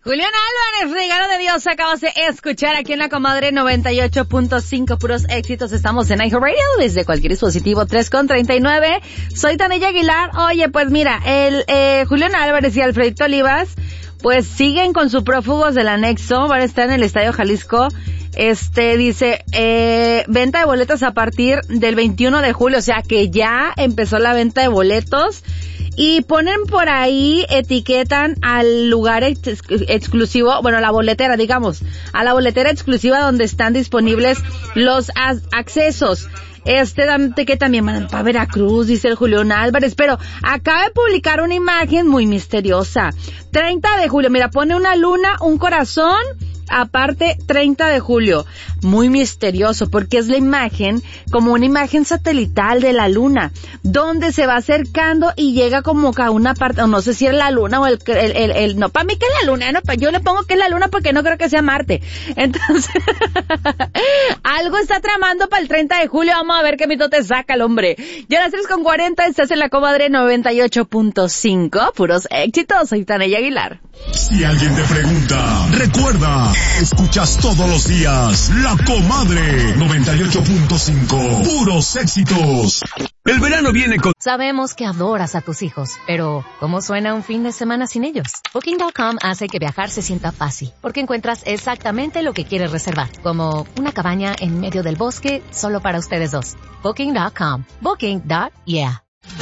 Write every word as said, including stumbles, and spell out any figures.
Julián Álvarez, regalo de Dios, acabas de escuchar aquí en La Comadre noventa y ocho punto cinco, puros éxitos. Estamos en iHeartRadio desde cualquier dispositivo tres con treinta y nueve. Soy Tania Aguilar. Oye, pues mira, el eh, Julián Álvarez y Alfredito Olivas pues siguen con su Prófugos del Anexo. Van a estar en el Estadio Jalisco. Este dice, eh, venta de boletos a partir del veintiuno de julio, o sea que ya empezó la venta de boletos. Y ponen por ahí, etiquetan al lugar ex- exclusivo, bueno, la boletera, digamos, a la boletera exclusiva donde están disponibles los as- accesos. Este que también mandan para Veracruz, dice el Julián Álvarez, pero acaba de publicar una imagen muy misteriosa. treinta de julio, mira, pone una luna, un corazón, aparte treinta de julio. Muy misterioso, porque es la imagen, como una imagen satelital de la luna, donde se va acercando y llega como a una parte, o no sé si es la luna o el, el, el, el no, para mí que es la luna, no, pa, yo le pongo que es la luna porque no creo que sea Marte. Entonces, algo está tramando para el treinta de julio, vamos a ver qué mito te saca el hombre. Ya a las tres con cuarenta, estás en La Comadre noventa y ocho punto cinco, puros éxitos, soy Tania Aguilar. Si alguien te pregunta, recuerda, escuchas todos los días La Comadre noventa y ocho punto cinco, puros éxitos. El verano viene con... Sabemos que adoras a tus hijos, pero ¿cómo suena un fin de semana sin ellos? Booking punto com hace que viajar se sienta fácil, porque encuentras exactamente lo que quieres reservar, como una cabaña en medio del bosque solo para ustedes dos. Booking punto com. Booking. Yeah.